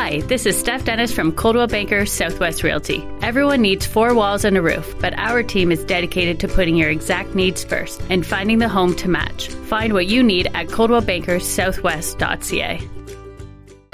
Hi, this is Steph Dennis from Coldwell Banker Southwest Realty. Everyone needs 4 walls and a roof, but our team is dedicated to putting your exact needs first and finding the home to match. Find what you need at coldwellbankersouthwest.ca.